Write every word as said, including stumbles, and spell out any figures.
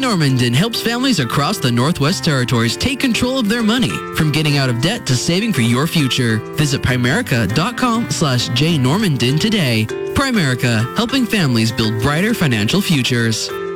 Normandin helps families across the Northwest Territories take control of their money, from getting out of debt to saving for your future. Visit Primerica.com slash jnormandin today. Primerica, helping families build brighter financial futures.